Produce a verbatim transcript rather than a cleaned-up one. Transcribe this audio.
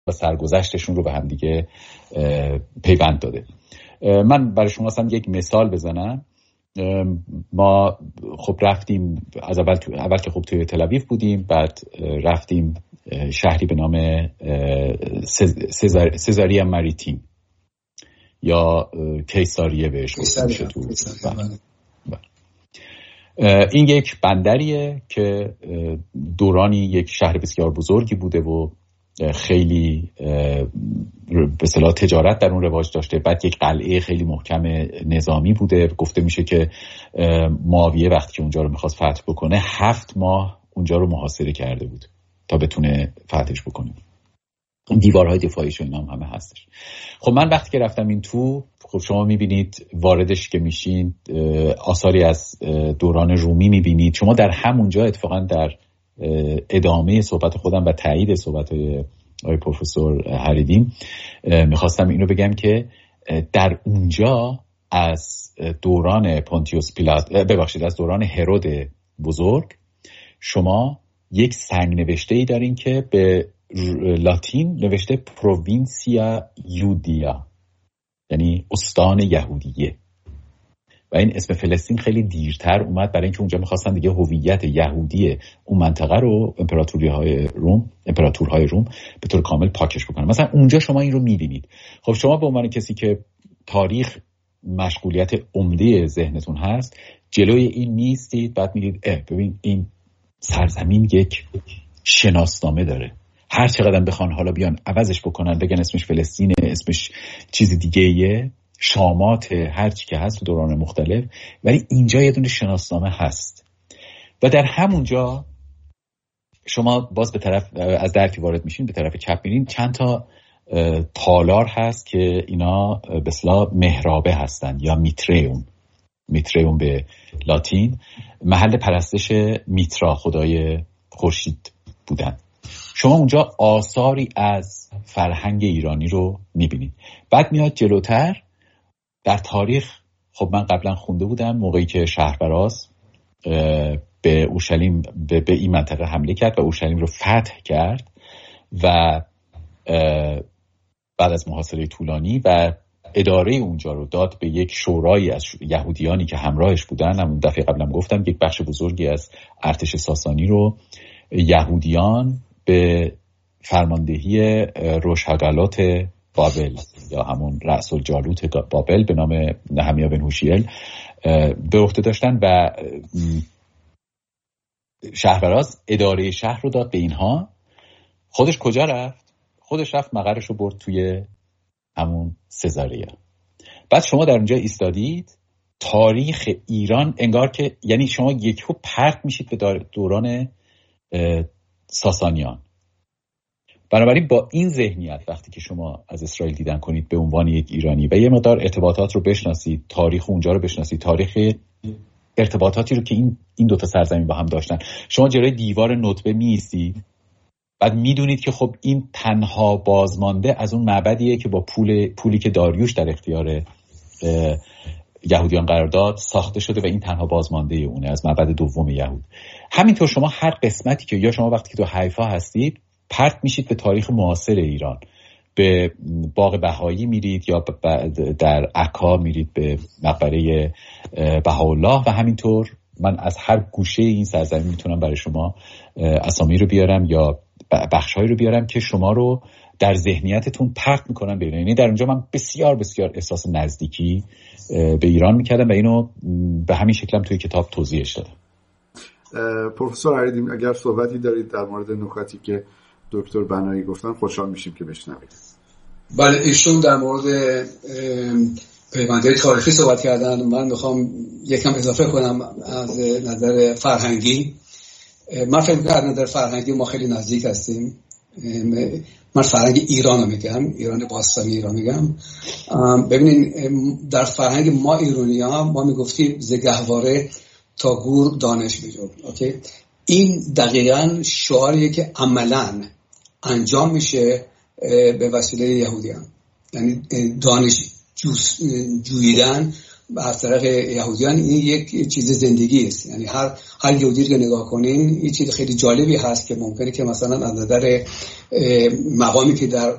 سرگذشتشون رو به هم دیگه پیوند داده. من برای شما اصلا یک مثال بزنم. ما خب رفتیم از اول تو اول که خب توی تل آویو بودیم، بعد رفتیم شهری به نام سزار... سزاریا ماریتیم یا کیساریه بهش گفته میشه تو. این یک بندریه که دورانی یک شهر بسیار بزرگی بوده و خیلی به اصطلاح تجارت در اون رواج داشته. بعد یک قلعه خیلی محکم نظامی بوده. گفته میشه که معاویه وقتی که اونجا رو میخواست فتح بکنه هفت ماه اونجا رو محاصره کرده بود تا بتونه فتحش بکنه. دیوارهای دفاعیش و اینا هم همه هستش. خب من وقتی که رفتم این تو، خب شما میبینید واردش که میشین آثاری از دوران رومی میبینید. شما در همونجا اتفاقا در ادامه صحبت خودم و تایید صحبت آقای پروفسور حریدیم میخواستم اینو بگم که در اونجا از دوران پونتیوس پیلات ببخشید از دوران هرود بزرگ شما یک سنگ نوشته ای دارین که به لاتین نوشته پرووینسیا یودیا، یعنی استان یهودیه. و این اسم فلسطین خیلی دیرتر اومد برای اینکه اونجا میخواستن دیگه هویت یهودی اون منطقه رو امپراتوری‌های روم امپراتورهای روم به طور کامل پاکش بکنن. مثلا اونجا شما این رو میبینید. خب شما به عنوان کسی که تاریخ مشغولیت عمده ذهنتون هست، جلوی این نیستید، بعد میگید اه ببین این سرزمین یک شناسنامه داره، هر چقدر بخوان حالا بیان عوضش بکنن بگن اسمش فلسطینه، اسمش چیز دیگه ایه، شامات، هر چی که هست تو دوران مختلف، ولی اینجا یه دونه شناسنامه هست. و در همونجا شما باز به طرف از درکی وارد میشین، به طرف چپ میرین، چند تا تالار هست که اینا به اصطلاح محرابه هستن یا میتریوم. میتریوم به لاتین محل پرستش میترا، خدای خورشید بودن. شما اونجا آثاری از فرهنگ ایرانی رو میبینید. بعد میاد جلوتر در تاریخ، خب من قبلا خونده بودم موقعی که شهربراز به اورشلیم به, به این منطقه حمله کرد و اورشلیم رو فتح کرد و بعد از محاصره طولانی و اداره اونجا رو داد به یک شورایی از یهودیانی که همراهش بودن. همون دفعه قبلم گفتم یک بخش بزرگی از ارتش ساسانی رو یهودیان به فرماندهی روشهگالات بابل یا همون رأس الجالوت بابل به نام نهمیا بن هوشیل به عهده داشتن و شهربراز اداره شهر رو داد به اینها. خودش کجا رفت؟ خودش رفت مقرش رو برد توی همون سزاریا. بعد شما در اونجا ایستادید، تاریخ ایران انگار که یعنی شما یکو پرت میشید به دوران ساسانیان. بنابراین با این ذهنیت وقتی که شما از اسرائیل دیدن کنید به عنوان یک ایرانی و یه مقدار ارتباطات رو بشناسید، تاریخ اونجا رو بشناسید، تاریخ ارتباطاتی رو که این این دو تا سرزمین با هم داشتن، شما جلوی دیوار ندبه می‌ایستید، بعد میدونید که خب این تنها بازمانده از اون معبدیه که با پول پولی که داریوش در اختیار یهودیان قرار داد ساخته شده و این تنها بازمانده اونه از معبد دوم یهود. همینطور شما هر قسمتی که یا شما وقتی که تو حیفا هستید پرت میشید به تاریخ معاصر ایران، به باغ بهایی میرید یا در عکا میرید به مقبره بهاءالله و همینطور من از هر گوشه این سرزمین میتونم برای شما اسامی رو بیارم یا بخشهایی رو بیارم که شما رو در ذهنیتتون پرت میکنن به ایران. یعنی در اونجا من بسیار بسیار احساس نزدیکی به ایران میکردم و اینو به همین شکلم توی کتاب توضیحش دادم. پروفسور حریدیم اگر صحبتی دارید در مورد نکاتی که دکتر بنایی گفتن خوشحال میشیم که بشنوید. بله، ایشون در مورد پیوندهای تاریخی صحبت کردن. من میخوام یکم اضافه کنم از نظر فرهنگی. من فکر می‌کنم از نظر فرهنگی ما خیلی نزدیک هستیم. من فرهنگ ایران رو میگم، ایران باستانی ایران میگم. ببینین در فرهنگ ما ایرانی ها ما میگفتیم ز گهواره تا گور دانش میجوب. اوکی، این دقیقاً شعاریه که عملاً انجام میشه به وسیله یهودیان. یعنی دانش جویدن از طریق یهودیان، این یک چیز زندگی است. یعنی هر هر یهودی که نگاه کنین این چیز خیلی جالبی هست که ممکنه که مثلا از نظر مقامی که در